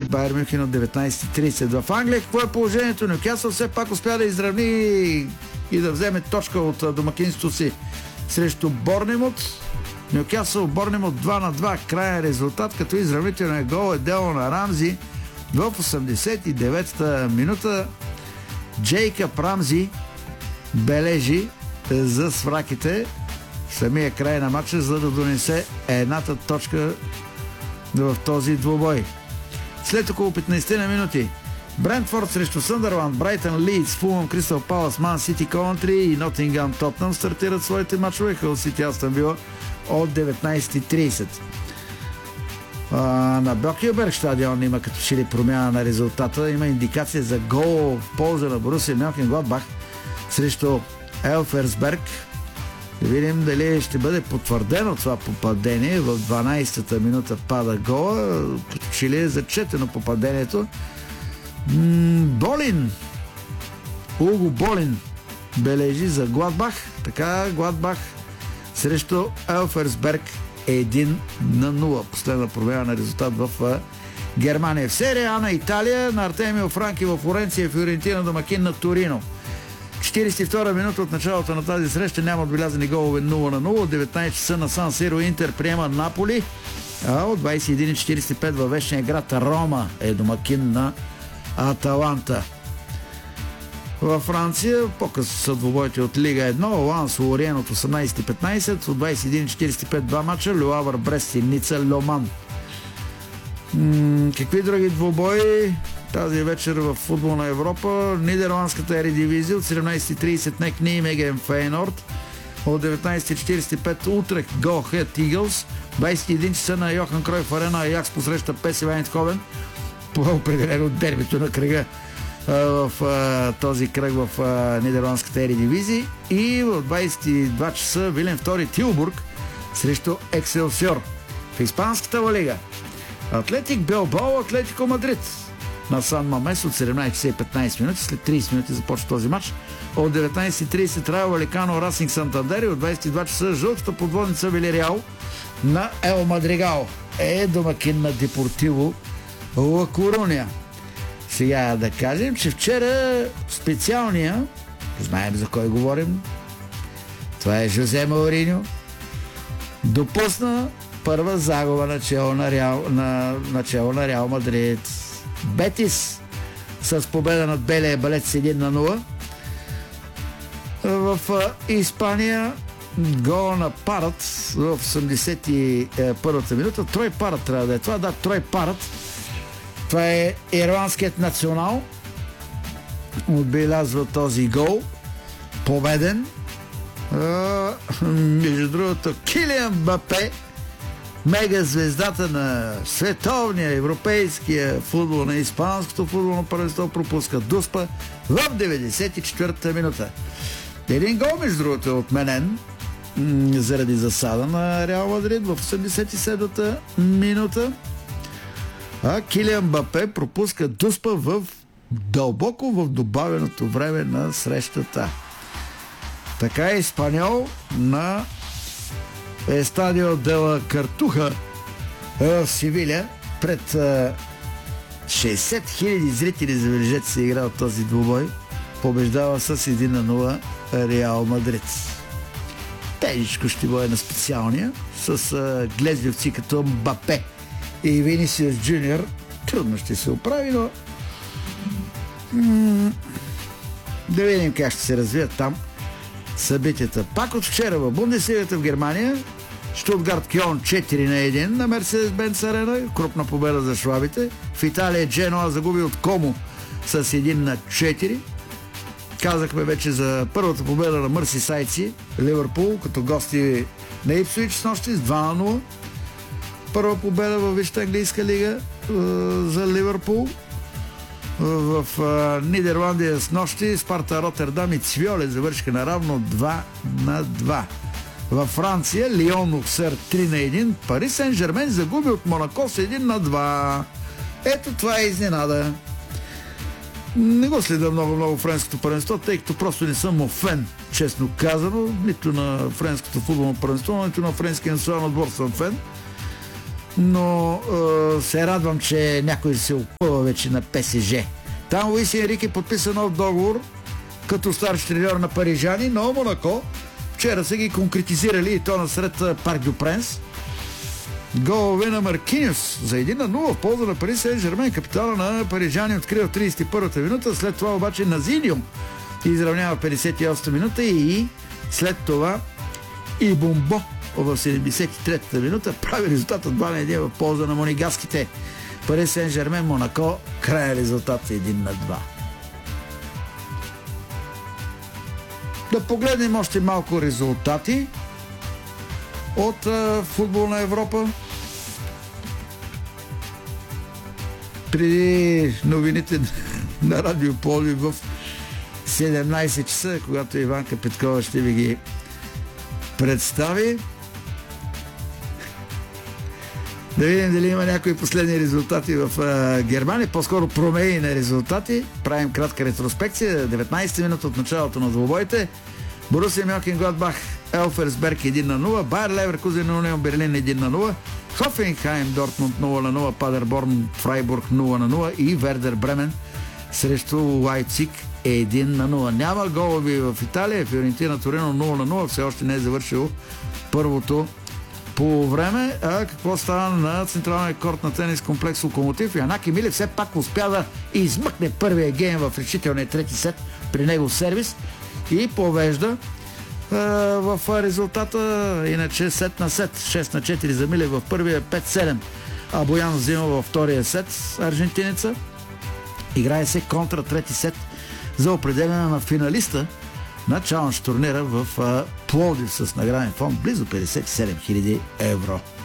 Байер Мюнхен от 19:30. В Англия какво е положението? Нюкасъл все пак успя да изравни и да вземе точка от домакинството си срещу Борнемут. Нюкасъл Борнемут 2-2, краен резултат, като изравнителният гол е дело на Рамзи в 89-та минута. Джейкъб Рамзи бележи за свраките самия край на матча, за да донесе едната точка в този двубой. След около 15 на минути Брентфорд срещу Съндърланд, Брайтън Лийдс, Фулъм, Кристал Палас, Ман Сити, Контри и Нотингъм Тотнъм стартират своите мачове. Хъл Сити Астън Вила от 19:30. На Бьокелберг стадион има като че ли промяна на резултата. Има индикация за гол в полза на Борусия Мьонхенгладбах срещу Елферсберг. Да видим дали ще бъде потвърдено това попадение. В 12-та минута пада гола. Като че ли е зачетено попадението. Болин, Уго Болин бележи за Гладбах. Така Гладбах срещу Елферсберг 1-0. Последна промяна на резултат в Германия. В серия А на Италия на Артемио Франки в Флоренция, Фиорентина домакин на Торино. 42 минута от началото на тази среща няма отбелязани голове 0-0. От 19 часа на Сан Сиро Интер приема Наполи, а от 21:45 във вечния град Рома е домакин на Аталанта. Във Франция по-късно са двубойте от Лига 1. Ланс Лориен от 18:15. От 21:45 два мача. Люавър Брест и Ница Ломан. Какви други двубои тази вечер в футболна Европа? Нидерландската ередивизия от 17:30 НЕК Нимеген Фейнорд. От 19:45 Утрехт Го Хет Игълс. 21 часа на Йохан Кройф Арена Аякс посреща ПСВ Айндховен. По определено дербито на кръга в този кръг в Нидерландската ередивизия. И в 22 часа Вилен II Тилбург срещу Екселсиор. В Испанската ла лига Атлетик Билбао, Атлетико Мадрид на Сан Мамес от 17 часа и 15 минути. След 30 минути започва този матч. От 19:30 Райо Валекано Расинг Сантандер и от 22 часа жълтата подводница Вилереал на Ел Мадригао е домакин на Депортиво Ла Коруня. Сега да кажем, че вчера специалния, знаем за кой говорим, това е Жозе Мауриньо, допусна първа загуба начало на Реал Мадрид. Бетис с победа над Белия балет с 1-0. В Испания гол на Парат в 81-та минута. Трой Парат трябва да е това. Да, Трой Парат. Това е ирландският национал. Отбелязва този гол. Победен. Между другото, Килиан Мбапе, мега звездата на световния, европейския футбол, на испанското футболно първенство, пропуска дуспа в 94-та минута. Един гол, между другото, е отменен заради засада на Реал Мадрид в 87-та минута. А Килиан Мбапе пропуска дуспа дълбоко в добавеното време на срещата. Така е Испаньол на Естадио Дела Картуха в Севиля пред 60 000 зрители, забележете, се игра от този двубой. Побеждава с 1-0 Реал Мадрид. Тежичко ще бъде на специалния с глезливци като Мбапе и Винисиус Джуниор. Трудно ще се оправи, но да видим как ще се развият там събитията. Пак от вчера в Бундеслигата в Германия Штутгарт Кьон 4-1 на Мерцедес-Бенц Арена. Крупна победа за швабите. В Италия Дженоа загуби от Комо с 1-4. Казахме вече за първата победа на мърсисайци Ливърпул като гости на Ипсуич с нощи с 2-0. Първа победа във Висшата английска лига за Ливърпул. В Нидерландия с нощи Спарта Ротердам и Цвиоле завършиха наравно 2-2. Във Франция Лион Оксер 3-1. Пари Сен-Жермен загуби от Монако с 1-2. Ето това е изненада. Не го следа много френското първенство, тъй като просто не съм му фен, честно казано. Нито на френското футболно първенство, нито на френския национален отбор съм фен. но се радвам, че някой се опъва вече на ПСЖ. Там Луис Енрике подписа нов договор като старши треньор на парижани, но Монако вчера са ги конкретизирали и то насред Парк дю Пренс. Голове на Маркиньос за 1-0 в полза на Пари Сен-Жермен. Капитана на парижани открива в 31-та минута, след това обаче Назиньо изравнява в 58-та минута и след това и Бомбо в 73-та минута прави резултата 2-1 в полза на монигаските. Пари Сен-Жермен, Монако, крайен резултат 1-2. Да погледнем още малко резултати от футболна Европа. Преди новините на Радио Пловдив в 17 часа, когато Иванка Петкова ще ви ги представи. Да видим дали има някои последни резултати в Германия, по-скоро промени на резултати. Правим кратка ретроспекция. 19 минута от началото на двубоите. Борусия Мьонхенгладбах, Елферсберг 1-0, Байер Леверкузен, Унион Берлин 1-0, Хофенхайм Дортмунд 0-0, Падерборн Фрайбург 0-0 и Вердер Бремен срещу Лайпциг 1-0. Няма голови в Италия. Фиорентина Торино 0-0. Все още не е завършило първото по време. А какво става на централния корт на тенис комплекс Локомотив? Янаки Милев все пак успя да измъкне първия гейм в решителния трети сет при него сервис и повежда в резултата, иначе сет на сет. 6-4 за Милев в първия, 5-7. А Боян взима във втория сет аржентинеца. Играе се контра трети сет за определяне на финалиста на чалендж турнира в Пловдив с награден фонд близо 57 000 евро.